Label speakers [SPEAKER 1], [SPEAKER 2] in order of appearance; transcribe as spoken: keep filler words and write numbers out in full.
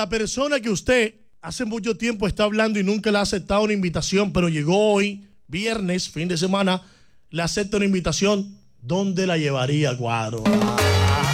[SPEAKER 1] la persona que usted hace mucho tiempo está hablando y nunca le ha aceptado una invitación, pero llegó hoy, viernes, fin de semana, le acepta una invitación, ¿dónde la llevaría, Cuadro?